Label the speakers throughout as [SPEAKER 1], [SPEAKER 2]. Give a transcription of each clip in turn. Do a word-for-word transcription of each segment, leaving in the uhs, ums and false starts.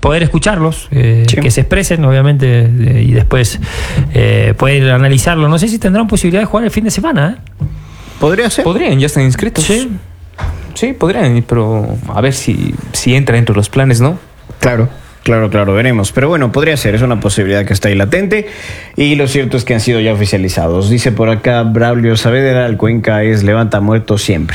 [SPEAKER 1] poder escucharlos, eh,
[SPEAKER 2] Sí.
[SPEAKER 1] que se expresen, obviamente, eh, y después eh, poder analizarlo. No sé si tendrán posibilidad de jugar el fin de semana, ¿eh?
[SPEAKER 2] Podría ser.
[SPEAKER 3] Podrían, ya están inscritos.
[SPEAKER 1] Sí.
[SPEAKER 3] Sí, podrían, pero a ver si, si entra dentro de los planes, ¿no?
[SPEAKER 2] Claro. Claro, claro, veremos. Pero bueno, podría ser, es una posibilidad que está ahí latente. Y lo cierto es que han sido ya oficializados. Dice por acá Braulio Saavedra, el Cuenca es levanta muerto siempre.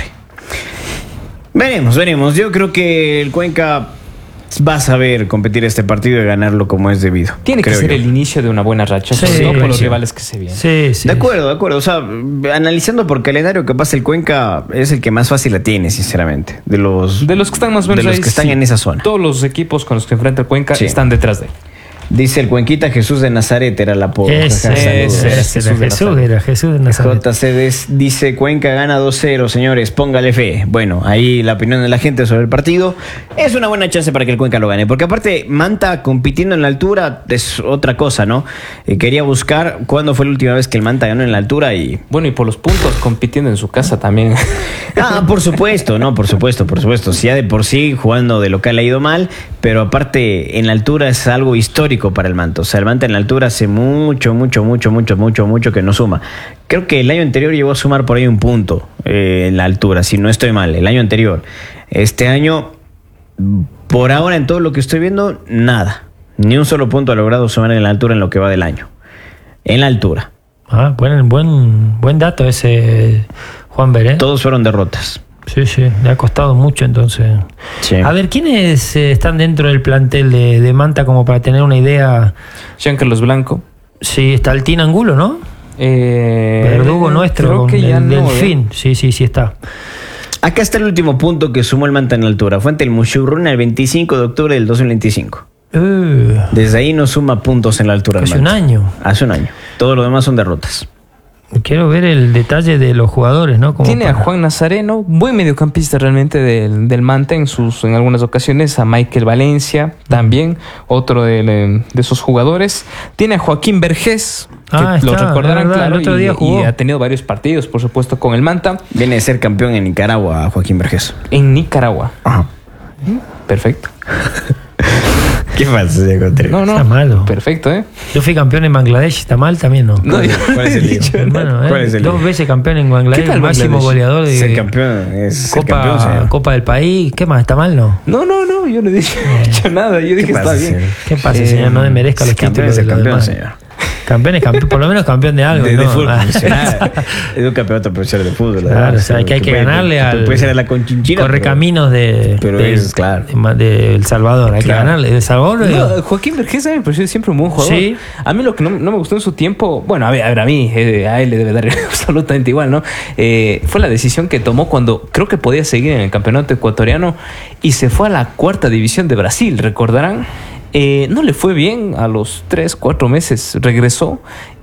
[SPEAKER 2] Veremos, veremos. Yo creo que el Cuenca va a saber competir este partido y ganarlo como es debido.
[SPEAKER 3] Tiene que
[SPEAKER 2] creo
[SPEAKER 3] ser
[SPEAKER 2] yo.
[SPEAKER 3] el inicio de una buena racha,
[SPEAKER 1] Sí,
[SPEAKER 3] sobre todo por los
[SPEAKER 1] sí.
[SPEAKER 3] rivales que se vienen.
[SPEAKER 1] Sí, sí.
[SPEAKER 2] De acuerdo, de acuerdo. O sea, analizando por calendario que pasa el Cuenca, es el que más fácil la tiene, sinceramente. De los,
[SPEAKER 3] De los que están más o menos
[SPEAKER 2] de los
[SPEAKER 3] ahí,
[SPEAKER 2] que están
[SPEAKER 3] sí.
[SPEAKER 2] en esa zona.
[SPEAKER 3] Todos los equipos con los que enfrenta el Cuenca
[SPEAKER 2] Sí.
[SPEAKER 3] están detrás de él.
[SPEAKER 2] Dice el Cuenquita Jesús de Nazaret, era la apodo.
[SPEAKER 1] Ese,
[SPEAKER 2] Jaja,
[SPEAKER 3] ese,
[SPEAKER 2] saludos.
[SPEAKER 1] ese,
[SPEAKER 3] era
[SPEAKER 1] ese
[SPEAKER 3] Jesús
[SPEAKER 1] era
[SPEAKER 3] de
[SPEAKER 1] Jesús,
[SPEAKER 3] Nazaret.
[SPEAKER 1] era Jesús de Nazaret.
[SPEAKER 2] J C D dice Cuenca gana dos cero, señores, póngale fe. Bueno, ahí la opinión de la gente sobre el partido. Es una buena chance para que el Cuenca lo gane, porque aparte Manta compitiendo en la altura es otra cosa, ¿no? Eh, quería buscar cuándo fue la última vez que el Manta ganó en la altura y...
[SPEAKER 3] Bueno, y por los puntos compitiendo en su casa también.
[SPEAKER 2] Ah, por supuesto, no, por supuesto, por supuesto. Si ya de por sí jugando de local ha ido mal, pero aparte en la altura es algo histórico para el Manta. O sea, el Manta en la altura hace mucho, mucho, mucho, mucho, mucho, mucho que no suma. Creo que el año anterior llegó a sumar por ahí un punto eh, en la altura, si no estoy mal, el año anterior. Este año, por ahora en todo lo que estoy viendo, nada. Ni un solo punto ha logrado sumar en la altura en lo que va del año. En la altura.
[SPEAKER 1] Ah, buen, buen, buen dato ese, Juan Ver, ¿eh?
[SPEAKER 2] Todos fueron derrotas.
[SPEAKER 1] Sí, sí, le ha costado mucho entonces.
[SPEAKER 2] Sí.
[SPEAKER 1] A ver, ¿quiénes eh, están dentro del plantel de, de Manta como para tener una idea?
[SPEAKER 3] Jean Carlos Blanco.
[SPEAKER 1] Sí, está el Tin Angulo, ¿no?
[SPEAKER 3] Eh,
[SPEAKER 1] Verdugo nuestro,
[SPEAKER 3] creo
[SPEAKER 1] con
[SPEAKER 3] que ya
[SPEAKER 1] el
[SPEAKER 3] no,
[SPEAKER 1] Delfín.
[SPEAKER 3] ¿eh?
[SPEAKER 1] Sí, sí, sí está.
[SPEAKER 2] Acá está el último punto que sumó el Manta en la altura. Fue ante el Mushurruna el veinticinco de octubre del dos mil veinticinco.
[SPEAKER 1] Uh,
[SPEAKER 2] Desde ahí no suma puntos en la altura. el
[SPEAKER 1] hace un
[SPEAKER 2] Manta.
[SPEAKER 1] año.
[SPEAKER 2] Hace un año. Todo lo demás son derrotas.
[SPEAKER 1] Quiero ver el detalle de los jugadores, ¿no? Como
[SPEAKER 3] Tiene
[SPEAKER 1] para-
[SPEAKER 3] a Juan Nazareno, buen mediocampista realmente del, del Manta en sus en algunas ocasiones, a Michael Valencia también, otro de, de esos jugadores. Tiene a Joaquín Vergés, que
[SPEAKER 1] Ah,
[SPEAKER 3] lo
[SPEAKER 1] está,
[SPEAKER 3] recordarán,
[SPEAKER 1] la verdad,
[SPEAKER 3] claro,
[SPEAKER 1] el otro
[SPEAKER 3] y,
[SPEAKER 1] día jugó.
[SPEAKER 3] y ha tenido varios partidos, por supuesto, con el Manta
[SPEAKER 2] Viene de ser campeón en Nicaragua, Joaquín Vergés.
[SPEAKER 3] en Nicaragua.
[SPEAKER 2] Ajá.
[SPEAKER 3] Perfecto.
[SPEAKER 2] ¿Qué pasa, Diego Contreras?
[SPEAKER 3] No, no.
[SPEAKER 1] Está malo.
[SPEAKER 3] Perfecto, ¿eh?
[SPEAKER 1] Yo fui campeón en Bangladesh, ¿está mal también no?
[SPEAKER 3] No, yo no
[SPEAKER 2] ¿Cuál es
[SPEAKER 3] he
[SPEAKER 2] el lío?
[SPEAKER 3] dicho nada.
[SPEAKER 1] Hermano, ¿eh?
[SPEAKER 2] ¿Cuál es el
[SPEAKER 1] Dos
[SPEAKER 2] lío?
[SPEAKER 1] veces campeón en Bangladesh,
[SPEAKER 3] ¿Qué tal
[SPEAKER 1] máximo
[SPEAKER 3] Bangladesh?
[SPEAKER 1] goleador de
[SPEAKER 2] Ser campeón es ser
[SPEAKER 1] Copa,
[SPEAKER 2] campeón, señor.
[SPEAKER 1] Copa del país. ¿Qué más? ¿Está mal no?
[SPEAKER 3] No, no, no, yo no he dicho, he dicho nada. Yo dije,
[SPEAKER 2] pasa,
[SPEAKER 3] está bien.
[SPEAKER 2] señor?
[SPEAKER 1] ¿Qué pasa,
[SPEAKER 3] Eh,
[SPEAKER 1] señor? No desmerezca los
[SPEAKER 2] Ser campeón
[SPEAKER 1] títulos
[SPEAKER 2] es ser
[SPEAKER 1] de los
[SPEAKER 2] campeón,
[SPEAKER 1] demás.
[SPEAKER 2] señor.
[SPEAKER 1] Campeón es campeón, por lo menos campeón de algo,
[SPEAKER 2] De,
[SPEAKER 1] ¿no?
[SPEAKER 2] de fútbol
[SPEAKER 1] Ah,
[SPEAKER 2] profesional. Es un campeonato profesional de fútbol.
[SPEAKER 1] Claro,
[SPEAKER 2] además.
[SPEAKER 1] o sea, que hay que
[SPEAKER 2] puede-
[SPEAKER 1] ganarle al
[SPEAKER 2] Puede ser a la Conchinchina.
[SPEAKER 1] Correcaminos de,
[SPEAKER 2] pero
[SPEAKER 1] de,
[SPEAKER 2] es, claro.
[SPEAKER 1] de, de El Salvador. Hay
[SPEAKER 2] Claro.
[SPEAKER 1] que ganarle. ¿El Salvador?
[SPEAKER 3] No, Joaquín Vergés a mí me pareció siempre un buen jugador.
[SPEAKER 1] Sí.
[SPEAKER 3] A mí lo que no, no me gustó en su tiempo, bueno, a ver, a, ver, a mí, eh, a él le debe dar absolutamente igual, ¿no? Eh, fue la decisión que tomó cuando creo que podía seguir en el campeonato ecuatoriano y se fue a la cuarta división de Brasil, recordarán. Eh, no le fue bien, a los tres, cuatro meses regresó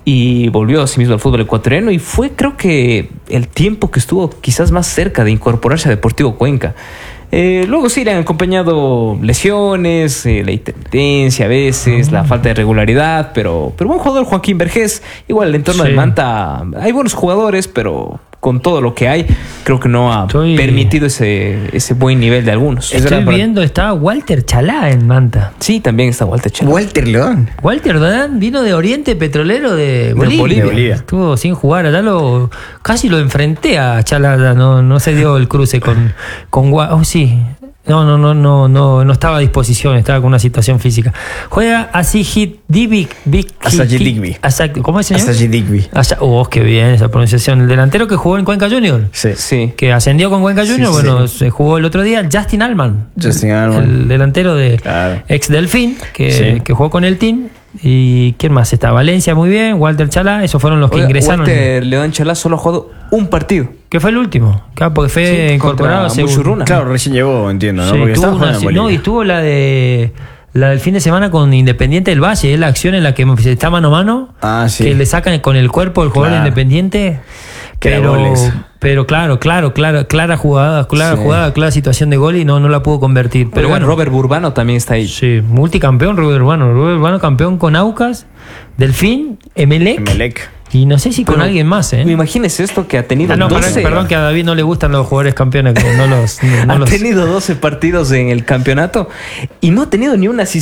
[SPEAKER 3] y volvió a sí mismo al fútbol ecuatoriano y fue creo que el tiempo que estuvo quizás más cerca de incorporarse a Deportivo Cuenca. Eh, luego sí le han acompañado lesiones, eh, la intermitencia a veces, la falta de regularidad, pero, pero buen jugador Joaquín Vergés. Igual el entorno
[SPEAKER 1] Sí.
[SPEAKER 3] del Manta, hay buenos jugadores, pero con todo lo que hay, creo que no ha
[SPEAKER 1] Estoy-
[SPEAKER 3] permitido ese, ese buen nivel de algunos.
[SPEAKER 2] Es
[SPEAKER 1] Estoy
[SPEAKER 2] verdad, para-
[SPEAKER 1] viendo, está Walter Chalá en Manta.
[SPEAKER 3] Sí, también está Walter Chela.
[SPEAKER 2] Walter León.
[SPEAKER 1] Walter León vino de Oriente Petrolero de Bolivia.
[SPEAKER 3] Bolivia.
[SPEAKER 2] De Bolivia.
[SPEAKER 1] Estuvo sin jugar. Allá lo, casi lo enfrenté a Chalá. No, no se dio el cruce con, con Gua- Oh, sí. No, no, no, no, no, no estaba a disposición, estaba con una situación física. Juega Asajid Digby.
[SPEAKER 2] Asajid Digby.
[SPEAKER 1] Asaj- ¿Cómo es, señor?
[SPEAKER 2] Asajid Digby.
[SPEAKER 1] Asa- Oh, qué bien esa pronunciación. El delantero que jugó en Cuenca Junior.
[SPEAKER 2] Sí.
[SPEAKER 3] Sí.
[SPEAKER 1] Que ascendió con Cuenca Junior.
[SPEAKER 2] Sí, sí.
[SPEAKER 1] bueno, se jugó el otro día Justin Allman.
[SPEAKER 2] Justin Allman.
[SPEAKER 1] El delantero de
[SPEAKER 2] Claro.
[SPEAKER 1] ex Delfín, que,
[SPEAKER 2] Sí.
[SPEAKER 1] que jugó con el team. ¿Y quién más está? Valencia, muy bien. Walter Chalá, esos fueron los que
[SPEAKER 3] Oiga,
[SPEAKER 1] ingresaron.
[SPEAKER 3] Walter León Chalá solo ha jugado un partido.
[SPEAKER 1] ¿Qué fue el último? Claro, porque fue
[SPEAKER 3] Sí,
[SPEAKER 1] incorporado
[SPEAKER 3] contra
[SPEAKER 1] según-
[SPEAKER 3] Mushurruna.
[SPEAKER 2] Claro, recién llegó, entiendo, ¿no?
[SPEAKER 1] Sí,
[SPEAKER 2] Porque
[SPEAKER 1] tuvo
[SPEAKER 2] estaba
[SPEAKER 1] una-
[SPEAKER 2] jugando en
[SPEAKER 1] no, y
[SPEAKER 2] Bolivia.
[SPEAKER 1] estuvo la de la del fin de semana con Independiente del Valle, es la acción en la que está mano a mano,
[SPEAKER 2] Ah, sí.
[SPEAKER 1] que le sacan con el cuerpo el jugador
[SPEAKER 2] Claro.
[SPEAKER 1] Independiente.
[SPEAKER 2] Que era
[SPEAKER 1] Pero,
[SPEAKER 2] goles.
[SPEAKER 1] pero claro, claro, claro, clara jugada, clara
[SPEAKER 2] Sí.
[SPEAKER 1] jugada, clara situación de gol y no, no la pudo convertir. Pero
[SPEAKER 3] Pero
[SPEAKER 1] bueno,
[SPEAKER 3] Robert Burbano también está ahí.
[SPEAKER 1] sí, multicampeón Rubén Urbano. Rubén Urbano campeón con Aucas, Delfín, Emelec,
[SPEAKER 2] Emelec.
[SPEAKER 1] y no sé si con
[SPEAKER 3] Pero
[SPEAKER 1] alguien más, ¿eh?
[SPEAKER 3] Imagínese esto que ha tenido
[SPEAKER 1] Ah, no, perdón,
[SPEAKER 3] doce
[SPEAKER 1] perdón que a David no le gustan los jugadores campeones, que no los... no
[SPEAKER 3] ha
[SPEAKER 1] los-
[SPEAKER 3] tenido doce partidos en el campeonato y no ha tenido ni una asistencia.